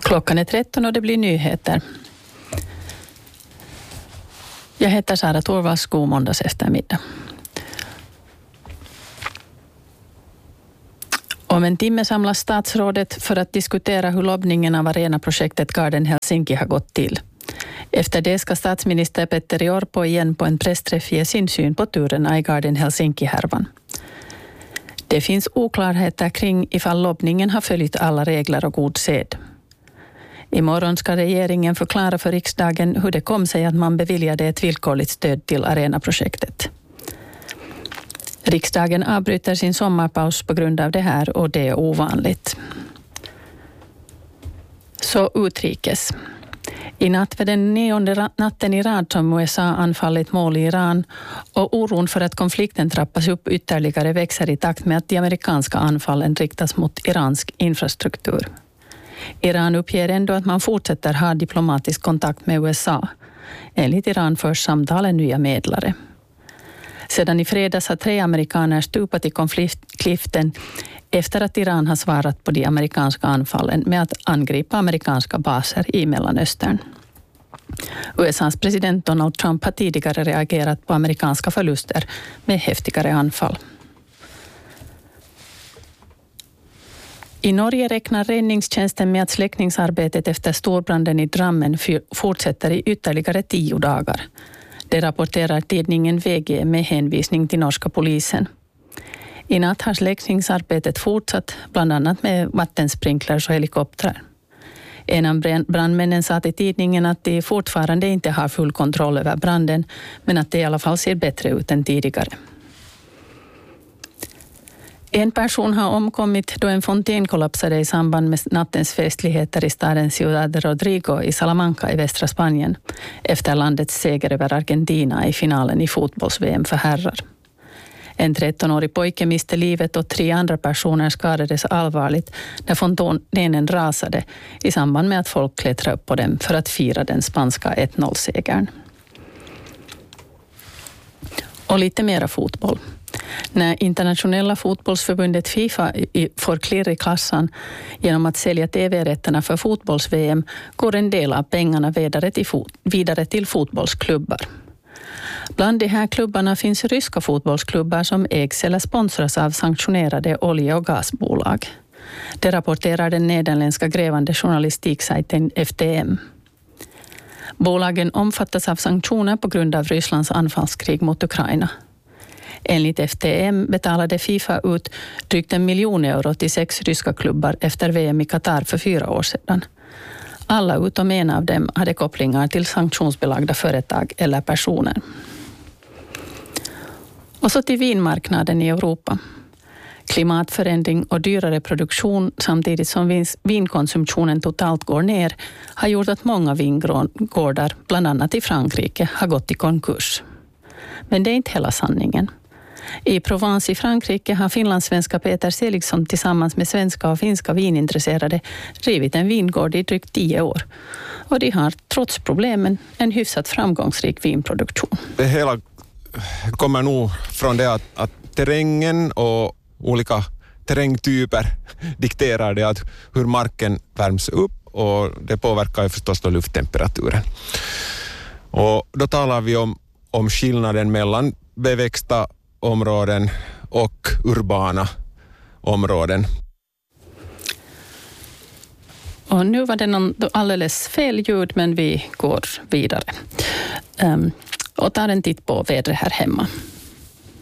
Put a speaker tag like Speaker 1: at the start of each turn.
Speaker 1: Klockan är 13 och det blir nyheter. Jag heter Sara Torvalds, god måndags eftermiddag. Om en timme samlas statsrådet för att diskutera hur lobbningen av arenaprojektet Garden Helsinki har gått till. Efter det ska statsminister Petteri Orpo igen på en pressträff ge sin syn på turerna i Garden Helsinki-härvan. Det finns oklarheter kring ifall lobbningen har följt alla regler och god sed. Imorgon ska regeringen förklara för riksdagen hur det kom sig att man beviljade ett villkorligt stöd till arenaprojektet. Riksdagen avbryter sin sommarpaus på grund av det här och det är ovanligt. Så utrikes. I natt var den 9:e natten i rad som USA anfallit mål i Iran och oron för att konflikten trappas upp ytterligare växer i takt med att de amerikanska anfallen riktas mot iransk infrastruktur. Iran uppger ändå att man fortsätter ha diplomatisk kontakt med USA. Enligt Iran förs samtalen nya medlare. Sedan i fredags har 3 amerikaner stupat i konflikten efter att Iran har svarat på de amerikanska anfallen med att angripa amerikanska baser i Mellanöstern. USAs president Donald Trump har tidigare reagerat på amerikanska förluster med häftigare anfall. I Norge räknar räddningstjänsten med att släckningsarbetet efter storbranden i Drammen fortsätter i ytterligare 10 dagar. Det rapporterar tidningen VG med hänvisning till norska polisen. I natt har släckningsarbetet fortsatt, bland annat med vattensprinklers och helikoptrar. En av brandmännen sa till tidningen att de fortfarande inte har full kontroll över branden, men att det i alla fall ser bättre ut än tidigare. En person har omkommit då en fontän kollapsade i samband med nattens festligheter i staden Ciudad de Rodrigo i Salamanca i västra Spanien efter landets seger över Argentina i finalen i fotbolls-VM för herrar. En 13-årig pojke miste livet och 3 andra personer skadades allvarligt när fontänen rasade i samband med att folk klättrade upp på dem för att fira den spanska 1-0-segern. Och lite mera fotboll. När internationella fotbollsförbundet FIFA får klirr i kassan genom att sälja TV-rätterna för fotbolls-VM går en del av pengarna vidare till fotbollsklubbar. Bland de här klubbarna finns ryska fotbollsklubbar som ägs eller sponsras av sanktionerade olje- och gasbolag. Det rapporterar den nederländska grävande journalistiksajten FTM. Bolagen omfattas av sanktioner på grund av Rysslands anfallskrig mot Ukraina. Enligt FTM betalade FIFA ut drygt 1 miljon euro till 6 ryska klubbar efter VM i Qatar för 4 år sedan. Alla utom en av dem hade kopplingar till sanktionsbelagda företag eller personer. Och så till vinmarknaden i Europa. Klimatförändring och dyrare produktion samtidigt som vinkonsumtionen totalt går ner har gjort att många vingårdar, bland annat i Frankrike, har gått i konkurs. Men det är inte hela sanningen. I Provence i Frankrike har finlandssvenska Peter Seligsson tillsammans med svenska och finska vinintresserade drivit en vingård i drygt 10 år. Och de har trots problemen en hyfsat framgångsrik vinproduktion.
Speaker 2: Det hela kommer nog från det att terrängen och olika terrängtyper dikterar det att hur marken värms upp, och det påverkar ju förstås då lufttemperaturen. Och då talar vi om skillnaden mellan beväxta områden och urbana områden.
Speaker 1: Och nu var det någon alldeles fel ljud, men vi går vidare och tar en titt på vädret här hemma.